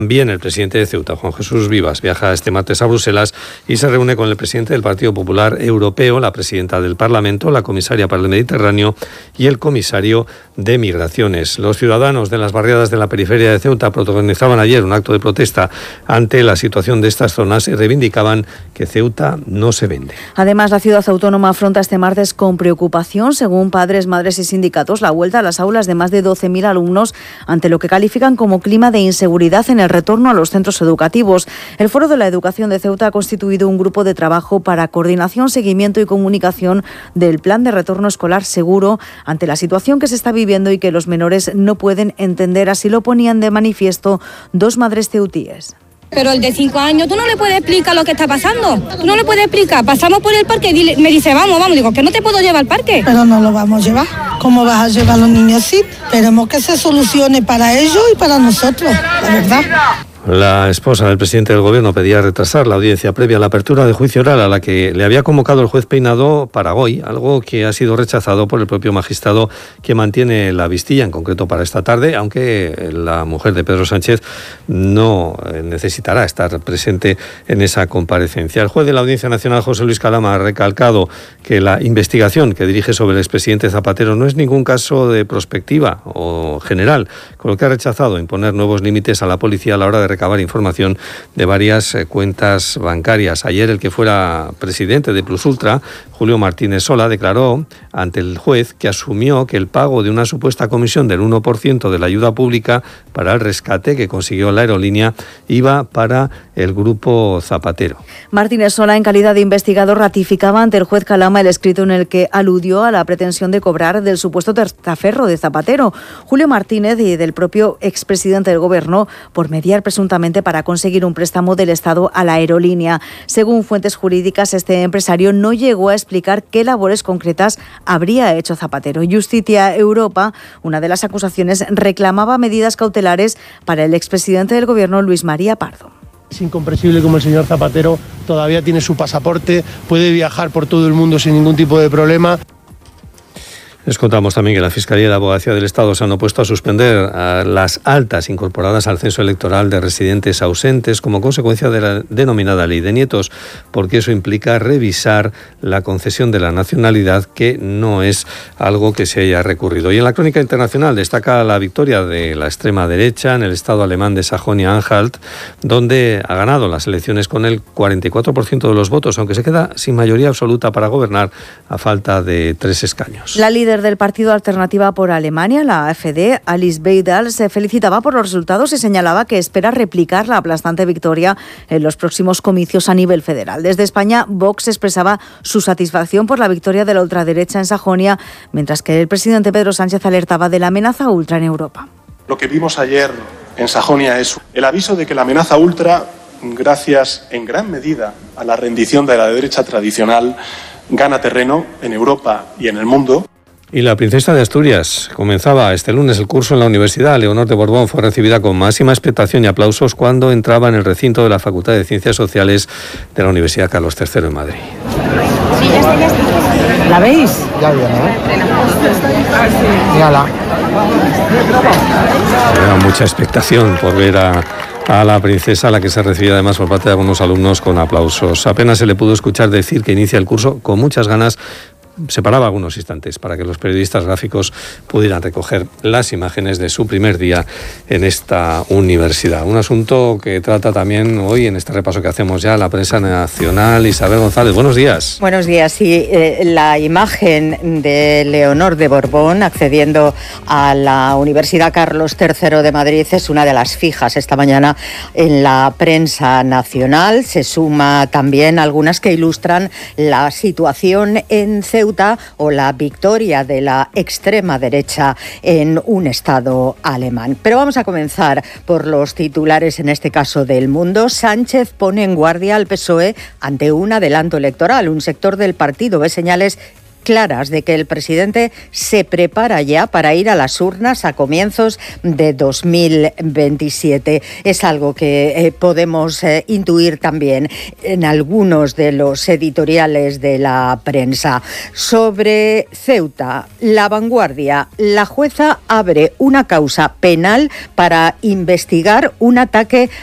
Bien, el presidente de Ceuta, Juan Jesús Vivas, viaja este martes a Bruselas y se reúne con el presidente del Partido Popular Europeo, la presidenta del Parlamento, la comisaria para el Mediterráneo y el comisario de Migraciones. Los ciudadanos de las barriadas de la periferia de Ceuta protagonizaban ayer un acto de protesta ante la situación de estas zonas y reivindicaban que Ceuta no se vende. Además, la ciudad autónoma afronta este martes con preocupación, según padres, madres y sindicatos, la vuelta a las aulas de más de 12.000 alumnos ante lo que califican como clima de inseguridad en el retorno a los centros educativos. El Foro de la Educación de Ceuta ha constituido un grupo de trabajo para coordinación, seguimiento y comunicación del plan de retorno escolar seguro ante la situación que se está viviendo y que los menores no pueden entender. Así lo ponían de manifiesto dos madres ceutíes. Pero el de 5 años, tú no le puedes explicar lo que está pasando. Tú no le puedes explicar. Pasamos por el parque y me dice, vamos. Digo, que no te puedo llevar al parque. Pero no lo vamos a llevar. ¿Cómo vas a llevar a los niños así? Esperemos que se solucione para ellos y para nosotros, la verdad. La esposa del presidente del Gobierno pedía retrasar la audiencia previa a la apertura de juicio oral a la que le había convocado el juez Peinado para hoy, algo que ha sido rechazado por el propio magistrado que mantiene la vistilla, en concreto para esta tarde, aunque la mujer de Pedro Sánchez no necesitará estar presente en esa comparecencia. El juez de la Audiencia Nacional, José Luis Calama, ha recalcado que la investigación que dirige sobre el expresidente Zapatero no es ningún caso de prospectiva o general, con lo que ha rechazado imponer nuevos límites a la policía a la hora de recabar información de varias cuentas bancarias. Ayer el que fuera presidente de Plus Ultra, Julio Martínez Sola, declaró ante el juez que asumió que el pago de una supuesta comisión del 1% de la ayuda pública para el rescate que consiguió la aerolínea iba para el grupo Zapatero. Martínez Sola, en calidad de investigador, ratificaba ante el juez Calama el escrito en el que aludió a la pretensión de cobrar del supuesto testaferro de Zapatero, Julio Martínez, y del propio expresidente del Gobierno por mediar presuntamente para conseguir un préstamo del Estado a la aerolínea. Según fuentes jurídicas, este empresario no llegó a explicar qué labores concretas habría hecho Zapatero. Justitia Europa, una de las acusaciones, reclamaba medidas cautelares para el expresidente del Gobierno, Luis María Pardo. Es incomprensible como el señor Zapatero todavía tiene su pasaporte, puede viajar por todo el mundo sin ningún tipo de problema. Les contamos también que la Fiscalía y la Abogacía del Estado se han opuesto a suspender las altas incorporadas al censo electoral de residentes ausentes como consecuencia de la denominada Ley de Nietos, porque eso implica revisar la concesión de la nacionalidad, que no es algo que se haya recurrido. Y en la crónica internacional destaca la victoria de la extrema derecha en el estado alemán de Sajonia-Anhalt, donde ha ganado las elecciones con el 44% de los votos, aunque se queda sin mayoría absoluta para gobernar a falta de 3 escaños. La líder del partido Alternativa por Alemania, la AfD, Alice Weidel, se felicitaba por los resultados y señalaba que espera replicar la aplastante victoria en los próximos comicios a nivel federal. Desde España, Vox expresaba su satisfacción por la victoria de la ultraderecha en Sajonia, mientras que el presidente Pedro Sánchez alertaba de la amenaza ultra en Europa. Lo que vimos ayer en Sajonia es el aviso de que la amenaza ultra, gracias en gran medida a la rendición de la derecha tradicional, gana terreno en Europa y en el mundo. Y la princesa de Asturias comenzaba este lunes el curso en la Universidad. Leonor de Borbón fue recibida con máxima expectación y aplausos cuando entraba en el recinto de la Facultad de Ciencias Sociales de la Universidad Carlos III en Madrid. ¿La veis? Ya viene, ¿eh? Mírala. Había mucha expectación por ver a la princesa, a la que se recibía además por parte de algunos alumnos con aplausos. Apenas se le pudo escuchar decir que inicia el curso con muchas ganas. Separaba algunos instantes para que los periodistas gráficos pudieran recoger las imágenes de su primer día en esta universidad. Un asunto que trata también hoy en este repaso que hacemos ya la prensa nacional. Isabel González, buenos días. Buenos días. Sí, la imagen de Leonor de Borbón accediendo a la Universidad Carlos III de Madrid es una de las fijas esta mañana en la prensa nacional. Se suma también algunas que ilustran la situación en Ceuta o la victoria de la extrema derecha en un estado alemán. Pero vamos a comenzar por los titulares, en este caso del Mundo. Sánchez pone en guardia al PSOE ante un adelanto electoral. Un sector del partido ve señales claras de que el presidente se prepara ya para ir a las urnas a comienzos de 2027. Es algo que podemos intuir también en algunos de los editoriales de la prensa. Sobre Ceuta, La Vanguardia, la jueza abre una causa penal para investigar un ataque